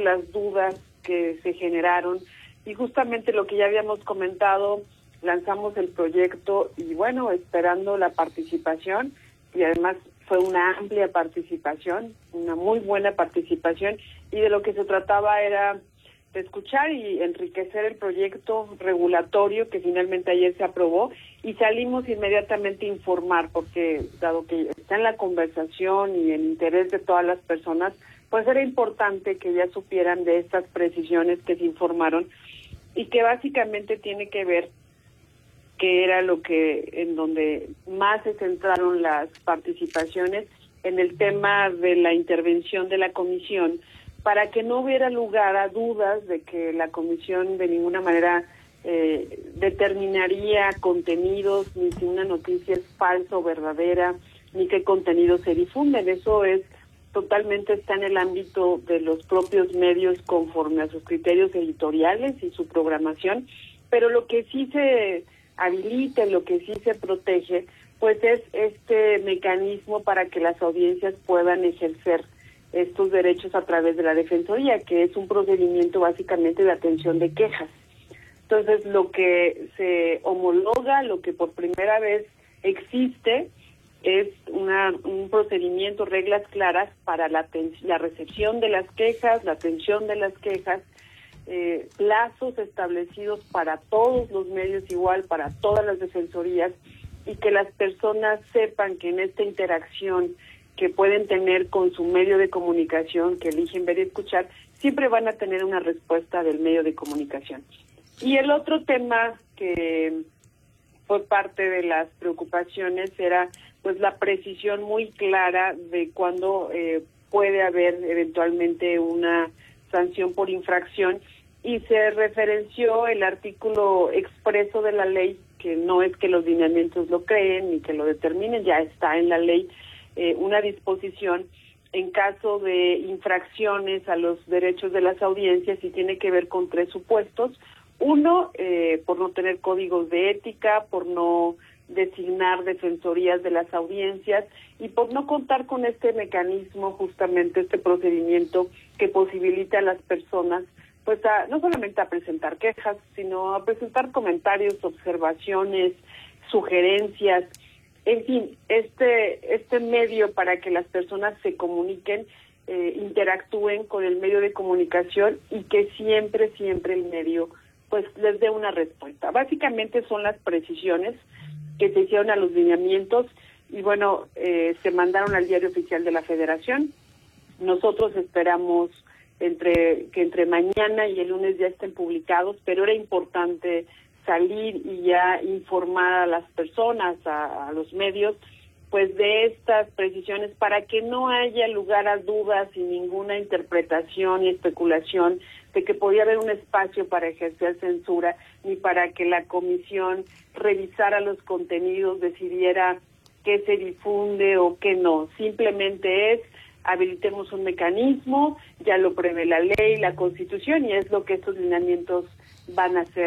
las dudas que se generaron y justamente lo que ya habíamos comentado, lanzamos el proyecto y bueno, esperando la participación y además fue una amplia participación, una muy buena participación y de lo que se trataba era de escuchar y enriquecer el proyecto regulatorio que finalmente ayer se aprobó y salimos inmediatamente a informar porque dado que está en la conversación y el interés de todas las personas, pues era importante que ya supieran de estas precisiones que se informaron y que básicamente tiene que ver que era lo que en donde más se centraron las participaciones en el tema de la intervención de la comisión para que no hubiera lugar a dudas de que la comisión de ninguna manera determinaría contenidos, ni si una noticia es falsa o verdadera, ni qué contenidos se difunden. Eso es totalmente está en el ámbito de los propios medios conforme a sus criterios editoriales y su programación, pero lo que sí se habilita, lo que sí se protege, pues es este mecanismo para que las audiencias puedan ejercer estos derechos a través de la Defensoría, que es un procedimiento básicamente de atención de quejas. Entonces, lo que se homologa, lo que por primera vez existe, es un procedimiento, reglas claras para la recepción de las quejas, la atención de las quejas, plazos establecidos para todos los medios igual, para todas las defensorías, y que las personas sepan que en esta interacción que pueden tener con su medio de comunicación, que eligen ver y escuchar, siempre van a tener una respuesta del medio de comunicación. Y el otro tema que fue parte de las preocupaciones era pues la precisión muy clara de cuándo puede haber eventualmente una sanción por infracción y se referenció el artículo expreso de la ley, que no es que los lineamientos lo creen ni que lo determinen, ya está en la ley una disposición en caso de infracciones a los derechos de las audiencias y tiene que ver con tres supuestos. Uno, por no tener códigos de ética, por no designar defensorías de las audiencias y por no contar con este mecanismo, justamente este procedimiento que posibilita a las personas pues no solamente a presentar quejas, sino a presentar comentarios, observaciones, sugerencias, en fin, este medio para que las personas se comuniquen, interactúen con el medio de comunicación y que siempre el medio pues les dé una respuesta. Básicamente son las precisiones que se hicieron a los lineamientos y bueno, se mandaron al Diario Oficial de la Federación. Nosotros esperamos que entre mañana y el lunes ya estén publicados, pero era importante salir y ya informar a las personas, a los medios, pues de estas precisiones para que no haya lugar a dudas y ninguna interpretación y especulación de que podía haber un espacio para ejercer censura ni para que la comisión revisara los contenidos, decidiera qué se difunde o qué no. Simplemente es habilitemos un mecanismo, ya lo prevé la ley, la Constitución, y es lo que estos lineamientos van a hacer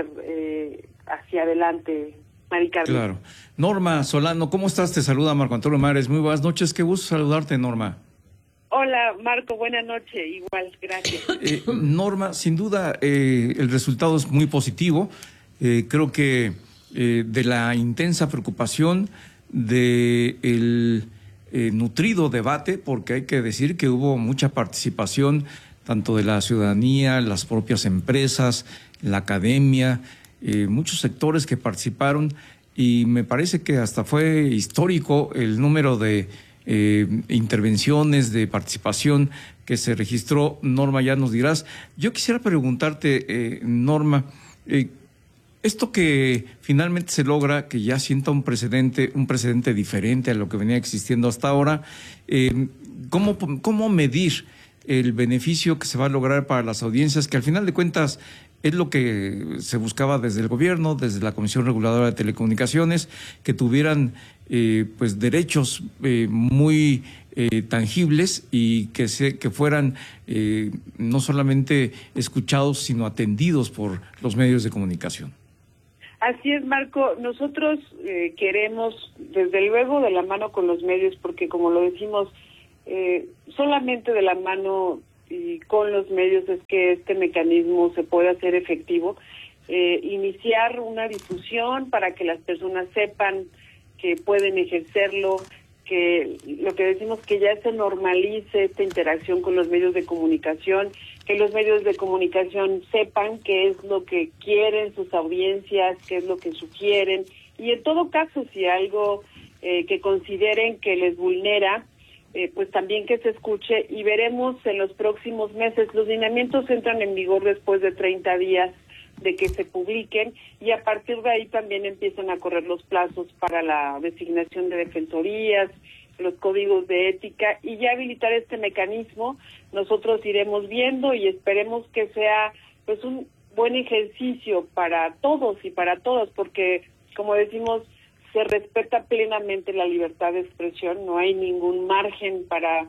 hacia adelante, Mari Carmen. Claro. Norma Solano, ¿cómo estás? Te saluda Marco Antonio Mares. Muy buenas noches, qué gusto saludarte, Norma. Hola, Marco, buenas noches, igual, gracias. Norma, sin duda el resultado es muy positivo. Creo que de la intensa preocupación del nutrido debate, porque hay que decir que hubo mucha participación tanto de la ciudadanía, las propias empresas, la academia, muchos sectores que participaron y me parece que hasta fue histórico el número de intervenciones, de participación que se registró. Norma, ya nos dirás. Yo quisiera preguntarte, Norma, esto que finalmente se logra, que ya sienta un precedente diferente a lo que venía existiendo hasta ahora, ¿cómo medir el beneficio que se va a lograr para las audiencias, que al final de cuentas es lo que se buscaba desde el gobierno, desde la Comisión Reguladora de Telecomunicaciones, que tuvieran pues derechos muy tangibles y que fueran no solamente escuchados, sino atendidos por los medios de comunicación? Así es, Marco. Nosotros queremos, desde luego, de la mano con los medios, porque como lo decimos, solamente de la mano y con los medios es que este mecanismo se puede hacer efectivo. Iniciar una difusión para que las personas sepan que pueden ejercerlo, que lo que decimos que ya se normalice esta interacción con los medios de comunicación, que los medios de comunicación sepan qué es lo que quieren sus audiencias, qué es lo que sugieren, y en todo caso, si algo que consideren que les vulnera, pues también que se escuche, y veremos en los próximos meses. Los lineamientos entran en vigor después de 30 días de que se publiquen, y a partir de ahí también empiezan a correr los plazos para la designación de defensorías, los códigos de ética, y ya habilitar este mecanismo. Nosotros iremos viendo y esperemos que sea pues un buen ejercicio para todos y para todas, porque como decimos, se respeta plenamente la libertad de expresión, no hay ningún margen para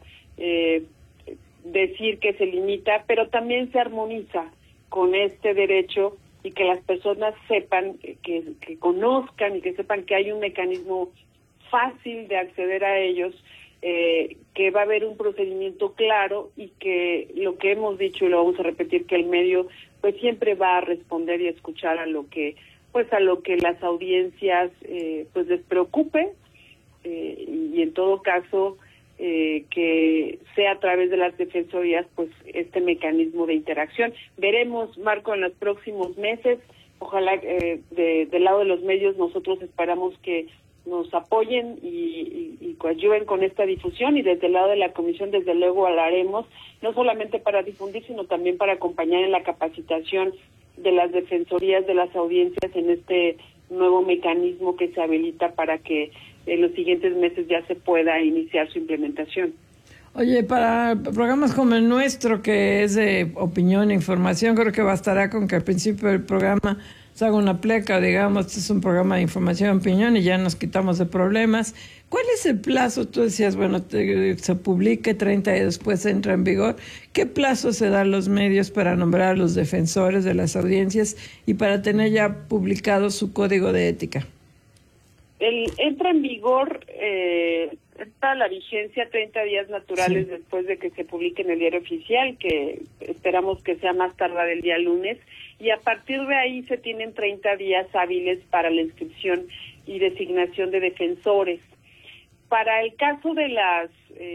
decir que se limita, pero también se armoniza con este derecho, y que las personas sepan, que conozcan y que sepan que hay un mecanismo fácil de acceder a ellos, que va a haber un procedimiento claro, y que lo que hemos dicho y lo vamos a repetir, que el medio pues siempre va a responder y escuchar a lo que las audiencias pues les preocupe, y en todo caso que sea a través de las defensorías pues este mecanismo de interacción. Veremos, Marco, en los próximos meses. Ojalá del lado de los medios nosotros esperamos que nos apoyen y coadyuven con esta difusión, y desde el lado de la comisión desde luego lo haremos, no solamente para difundir, sino también para acompañar en la capacitación de las defensorías de las audiencias en este nuevo mecanismo que se habilita para que en los siguientes meses ya se pueda iniciar su implementación. Oye, para programas como el nuestro, que es de opinión e información, creo que bastará con que al principio del programa se haga una pleca, digamos, este es un programa de información y opinión, y ya nos quitamos de problemas. ¿Cuál es el plazo? Tú decías, bueno, se publique 30 días después entra en vigor. ¿Qué plazo se da a los medios para nombrar a los defensores de las audiencias y para tener ya publicado su código de ética? Entra en vigor, está la vigencia 30 días naturales, sí, después de que se publique en el Diario Oficial, que esperamos que sea más tardar el día lunes, y a partir de ahí se tienen 30 días hábiles para la inscripción y designación de defensores. Para el caso de las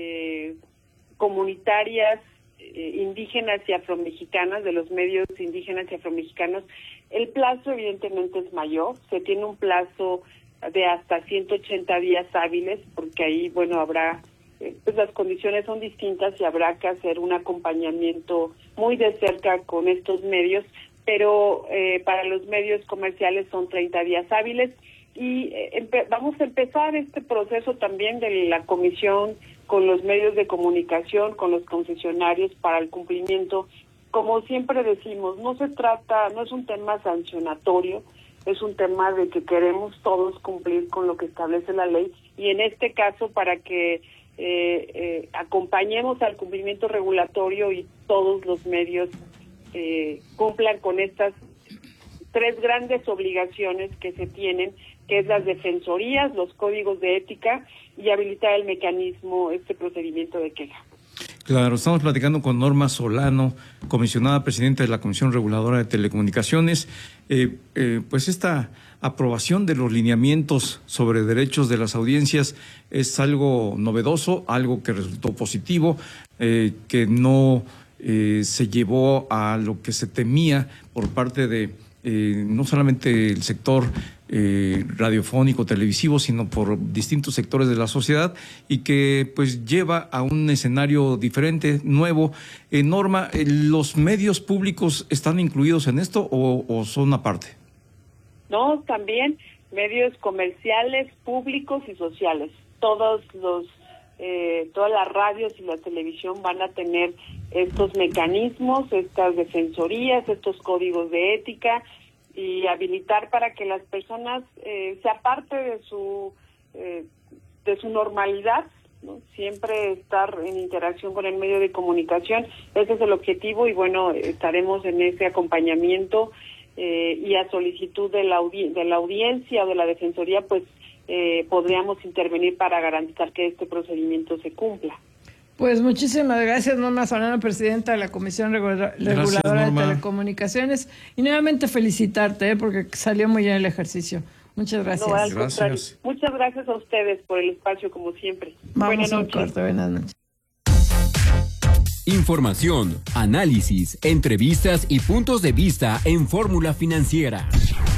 comunitarias indígenas y afromexicanas, de los medios indígenas y afromexicanos, el plazo evidentemente es mayor, se tiene un plazo de hasta 180 días hábiles, porque ahí, bueno, habrá, pues las condiciones son distintas y habrá que hacer un acompañamiento muy de cerca con estos medios, pero para los medios comerciales son 30 días hábiles, y vamos a empezar este proceso también de la comisión con los medios de comunicación, con los concesionarios para el cumplimiento. Como siempre decimos, no es un tema sancionatorio, es un tema de que queremos todos cumplir con lo que establece la ley, y en este caso para que acompañemos al cumplimiento regulatorio y todos los medios cumplan con estas tres grandes obligaciones que se tienen, que es las defensorías, los códigos de ética y habilitar el mecanismo, este procedimiento de queja. Claro, estamos platicando con Norma Solano, comisionada presidenta de la Comisión Reguladora de Telecomunicaciones. Pues esta aprobación de los lineamientos sobre derechos de las audiencias es algo novedoso, algo que resultó positivo, que no se llevó a lo que se temía por parte de no solamente el sector radiofónico, televisivo, sino por distintos sectores de la sociedad, y que pues lleva a un escenario diferente, nuevo. Norma, ¿los medios públicos están incluidos en esto o son aparte? No, también medios comerciales, públicos y sociales. Todas las radios y la televisión van a tener estos mecanismos, estas defensorías, estos códigos de ética, y habilitar para que las personas sea parte de su normalidad, ¿no? Siempre estar en interacción con el medio de comunicación. Ese es el objetivo, y bueno, estaremos en ese acompañamiento, y a solicitud de la audiencia o de la defensoría, pues podríamos intervenir para garantizar que este procedimiento se cumpla. Pues muchísimas gracias, Norma Solano, presidenta de la Comisión Reguladora de Telecomunicaciones. Y nuevamente felicitarte, porque salió muy bien el ejercicio. Muchas gracias. No, al contrario. Muchas gracias a ustedes por el espacio, como siempre. Vamos a un corte. Buenas noches. Información, análisis, entrevistas y puntos de vista en Fórmula Financiera.